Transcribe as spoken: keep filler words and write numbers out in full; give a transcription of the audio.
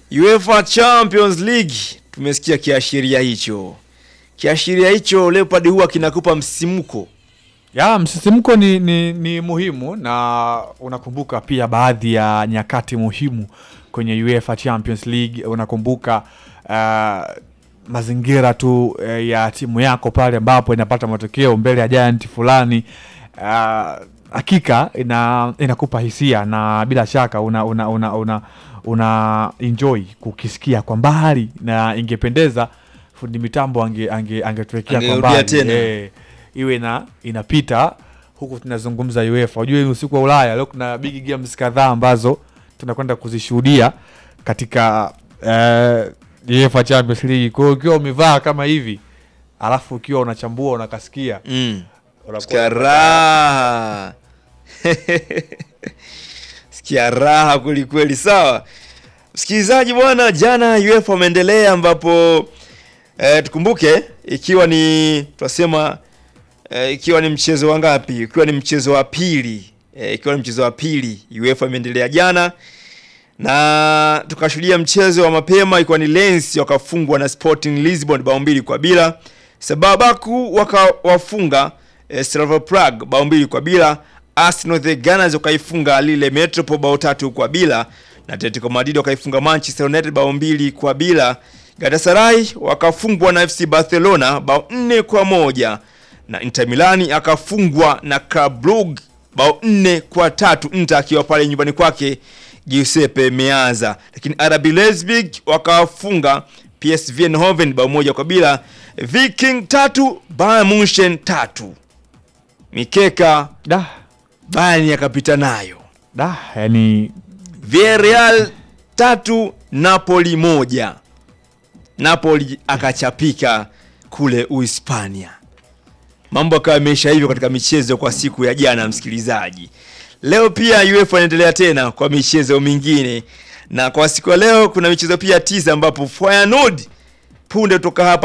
UEFA Champions League tumesikia kiashiria hicho. Kiashiria hicho Leopard huwa kinakupa msisimko. Ya msisimko ni, ni, ni muhimu, na unakumbuka pia baadhi ya nyakati muhimu kwenye UEFA Champions League. Unakumbuka uh, mazingira tu uh, ya timu yako pale ambapo inapata matokeo mbele ya giant fulani. Uh, hakika ina inakupa hisia, na bila shaka una una una una, una enjoy kukisikia kwa mbali, na ingependeza fundi mitambo ange ange angetuwekea kwa mbali eh, iwe na inapita huku tunazungumza UEFA. Unajua usiku wa Ulaya leo kuna big games kadhaa ambazo tunakwenda kuzishuhudia katika uh, UEFA Champions League. Kwa hiyo ukiwa umevaa kama hivi alafu ukiwa unachambua unakasikia mm. Sikia raha. Sikia raha kweli kweli. Sawa msikilizaji bwana, jana UEFA wameendelea ambapo eh, tukumbuke ikiwa ni tunasema eh, ikiwa ni mchezo wa ngapi? Ikiwa ni mchezo wa pili. Eh, ikiwa ni mchezo wa pili UEFA imeendelea jana, na tukashuhudia mchezo wa mapema ikiwa ni Lens wakafungwa na Sporting Lisbon bao mbili kwa bila. Sababaku wakawafunga eh, Slavia Prague bao mbili kwa bila. Arsenal the Gunners wakaifunga Lille Metropole bao tatu kwa bila, na Atletico Madrid wakaifunga Manchester United bao mbili kwa bila. Galatasaray wakafungwa na F C Barcelona bao nne kwa moja, na Inter Milan akafungwa na Club Brugge bao nne kwa tatu, Inter akiwa pale nyumbani kwake Giuseppe Meazza. Lakini R B Leipzig wakafunga P S V Eindhoven bao moja kwa bila. Viking tatu Bayern Munchen tatu. Mikeka da Bayern yakapita nayo. Da yani Villarreal tatu Napoli moja. Napoli akachapika kule Uhispania. Mambo yakawa yameisha hivyo katika michezo kwa siku ya jana msikilizaji. Leo pia UEFA inaendelea tena kwa michezo mingine, na kwa siku ya leo kuna michezo pia tisa ambapo Feyenoord punde kutoka hapa